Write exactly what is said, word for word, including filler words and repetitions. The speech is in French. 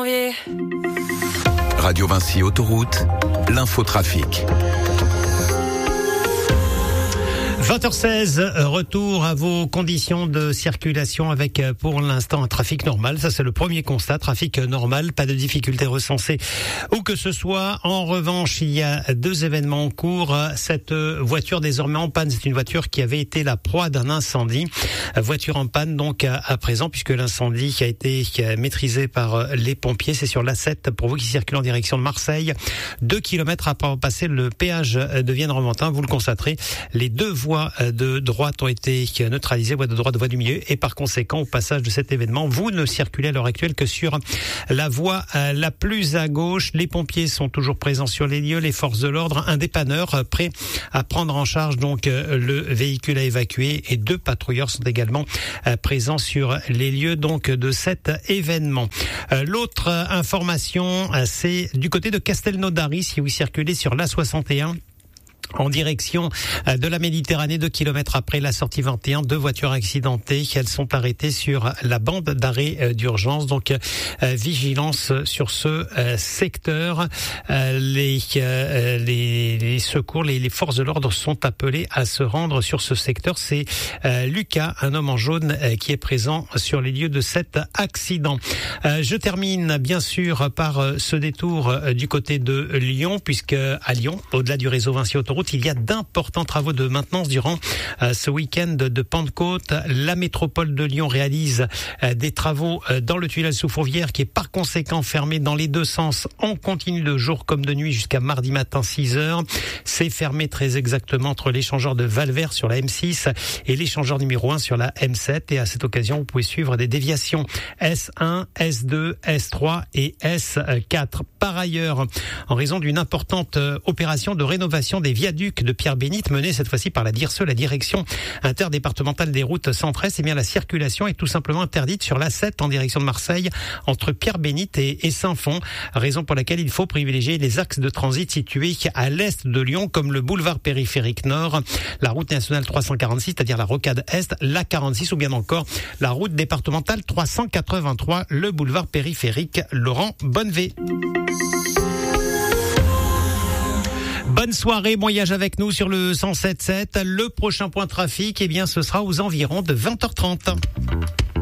janvier. Radio Vinci Autoroute, l'infotrafic. vingt heures seize, retour à vos conditions de circulation avec pour l'instant un trafic normal. Ça c'est le premier constat, trafic normal, pas de difficultés recensées où que ce soit. En revanche, il y a deux événements en cours. Cette voiture désormais en panne, c'est une voiture qui avait été la proie d'un incendie. Voiture en panne donc à présent puisque l'incendie a été maîtrisé par les pompiers. C'est sur l'A sept pour vous qui circulez en direction de Marseille. Deux kilomètres après passer le péage de Vienne-Romantin, vous le constaterez, les deux voies de droite ont été neutralisées, voies de droite, voie du milieu, et par conséquent, au passage de cet événement, vous ne circulez à l'heure actuelle que sur la voie la plus à gauche. Les pompiers sont toujours présents sur les lieux, les forces de l'ordre, un dépanneur prêt à prendre en charge donc le véhicule à évacuer, et deux patrouilleurs sont également présents sur les lieux donc de cet événement. L'autre information, c'est du côté de Castelnaudary, si vous circulez sur l'A soixante et un. En direction de la Méditerranée, deux kilomètres après la sortie vingt et un, deux voitures accidentées. Elles sont arrêtées sur la bande d'arrêt d'urgence. Donc, euh, vigilance sur ce euh, secteur. Euh, les, euh, les, les secours, les, les forces de l'ordre sont appelées à se rendre sur ce secteur. C'est euh, Lucas, un homme en jaune, euh, qui est présent sur les lieux de cet accident. Euh, je termine bien sûr par euh, ce détour euh, du côté de Lyon, puisque à Lyon, au-delà du réseau Vinci Autoroute, il y a d'importants travaux de maintenance durant euh, ce week-end de Pentecôte. La métropole de Lyon réalise euh, des travaux euh, dans le tunnel sous Fourvière qui est par conséquent fermé dans les deux sens en continu de jour comme de nuit jusqu'à mardi matin six heures. C'est fermé très exactement entre l'échangeur de Valvert sur la M six et l'échangeur numéro un sur la M sept. Et à cette occasion, vous pouvez suivre des déviations S un, S deux, S trois et S quatre. Par ailleurs, en raison d'une importante euh, opération de rénovation des viaducs de Pierre-Bénite, menée cette fois-ci par la D I R S E, la direction interdépartementale des routes centre-est, et bien la circulation est tout simplement interdite sur l'A sept en direction de Marseille entre Pierre-Bénite et, et Saint-Fond, raison pour laquelle il faut privilégier les axes de transit situés à l'est de Lyon comme le boulevard périphérique nord, la route nationale trois cent quarante-six, c'est-à-dire la rocade est, la quarante-six ou bien encore la route départementale trois cent quatre-vingt-trois, le boulevard périphérique Laurent Bonnevet. Bonne soirée, bon voyage avec nous sur le cent sept sept. Le prochain point trafic, eh bien, ce sera aux environs de vingt heures trente.